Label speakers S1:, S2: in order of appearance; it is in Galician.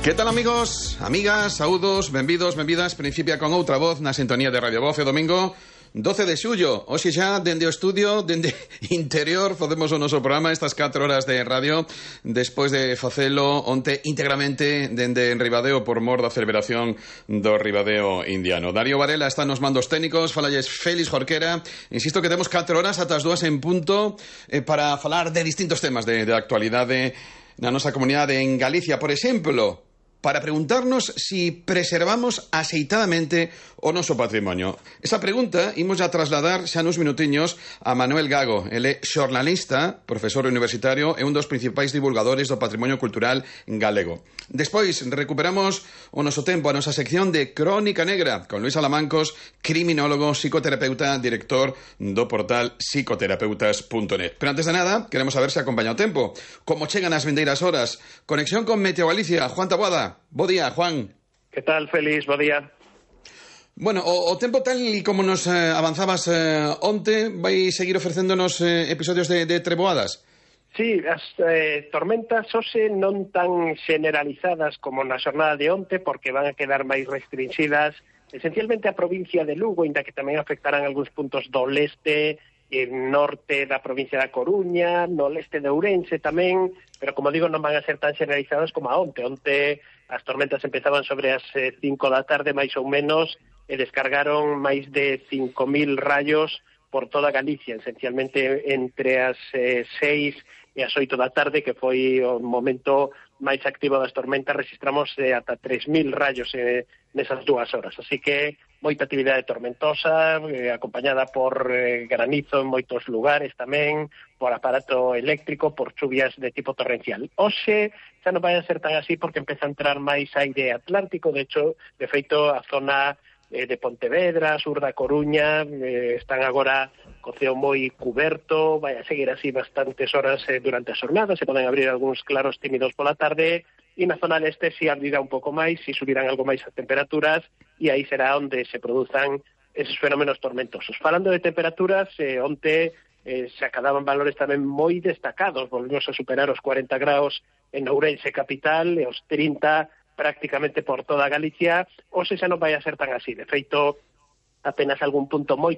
S1: Que tal, amigos, amigas, saúdos, benvidos, benvidas. Principia con outra voz na sintonía de Radio Voz. E domingo 12 de xullo. Hoxe xa, dende o estudio, dende interior, facemos o noso programa estas 4 horas de radio, despois de facelo onte íntegramente dende Ribadeo por mor da celebración do Ribadeo indiano. Darío Varela está nos mandos técnicos, falalles Félix Jorquera. Insisto que temos 4 horas ata as 2 en punto para falar de distintos temas de actualidade na nosa comunidade en Galicia. Por exemplo, para preguntarnos si preservamos axeitadamente o noso patrimonio. Esa pregunta imos a trasladar xa nos minutiños a Manuel Gago. Ele é xornalista, profesor universitario e un dos principais divulgadores do patrimonio cultural galego. Despois recuperamos o noso tempo, a nosa sección de Crónica Negra con Luis Alamancos, criminólogo, psicoterapeuta, director do portal psicoterapeutas.net. Pero antes de nada, queremos saber se acompaña o tempo. Como chegan as vindeiras horas? Conexión con Meteo Galicia. Juan Taboada. Bo día, Juan.
S2: Que tal, Félix? Bo día.
S1: Bueno, o tempo tal e como nos avanzabas onte, vai seguir ofrecéndonos episodios de treboadas?
S2: Sí, as tormentas hoxe non tan generalizadas como na xornada de onte, porque van a quedar máis restringidas esencialmente a provincia de Lugo, inda que tamén afectarán algúns puntos do leste e norte da provincia da Coruña, no leste de Ourense tamén, pero como digo, non van a ser tan generalizadas como a onte. Onte as tormentas empezaban sobre as 5 da tarde, máis ou menos, e descargaron máis de 5.000 rayos por toda Galicia, esencialmente entre as 6 e as 8 da tarde, que foi o momento máis activo das tormentas, registramos ata 3.000 rayos nesas 2 horas. Así que moita actividade tormentosa, acompañada por granizo en moitos lugares tamén, por aparato eléctrico, por chuvias de tipo torrencial. Hoxe xa non vai a ser tan así porque empeza a entrar máis aire atlántico. De feito, a zona de Pontevedra, sur da Coruña, están agora co ceo moi cuberto, vai a seguir así bastantes horas durante a xornada, se poden abrir algúns claros tímidos pola tarde, e na zona leste si abrirá un pouco máis, si subirán algo máis as temperaturas, e aí será onde se produzan esos fenómenos tormentosos. Falando de temperaturas, onte se acadaban valores tamén moi destacados, volvemos a superar os 40 graus en Ourense capital, e os 30 prácticamente por toda Galicia. Hoxe xa non vai a ser tan así. De feito, apenas algún punto moi